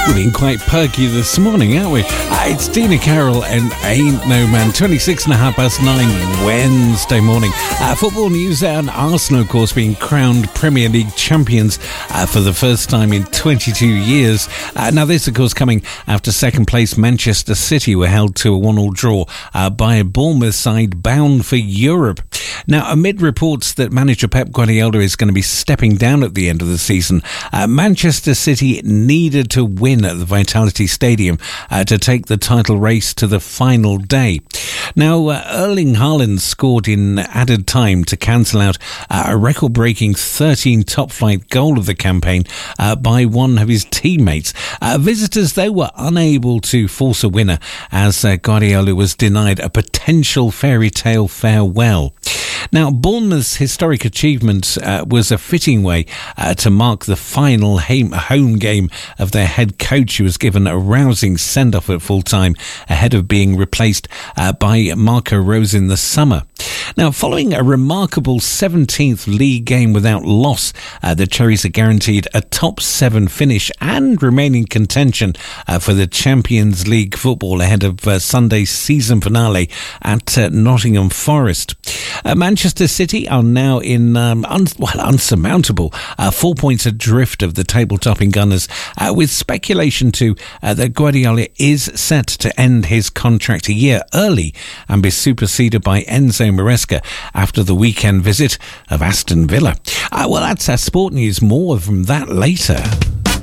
We've been quite perky this morning, haven't we? It's Tina Carroll and Ain't No Man. 9:26 Wednesday morning. Football news and Arsenal, of course, being crowned Premier League champions for the first time in 22 years. Now, this, of course, coming after second place Manchester City were held to a 1-1 draw by a Bournemouth side bound for Europe. Now, amid reports that manager Pep Guardiola is going to be stepping down at the end of the season, Manchester City needed to win at the Vitality Stadium to take the title race to the final day. Now, Erling Haaland scored in added time to cancel out a record-breaking 13 top-flight goal of the campaign by one of his teammates. Visitors, though, were unable to force a winner as Guardiola was denied a potential fairy tale farewell. Now, Bournemouth's historic achievement was a fitting way to mark the final home game of their head coach, who was given a rousing send-off at full-time ahead of being replaced by Marco Rose in the summer. Now, following a remarkable 17th league game without loss, the Cherries are guaranteed a top 7 finish and remain in contention for the Champions League football ahead of Sunday's season finale at Nottingham Forest. Manchester City are now in unsurmountable 4 points adrift of the table-topping Gunners, with speculation too that Guardiola is set to end his contract a year early and be superseded by Enzo Maresca after the weekend visit of Aston Villa. Well, that's our sport news. More from that later.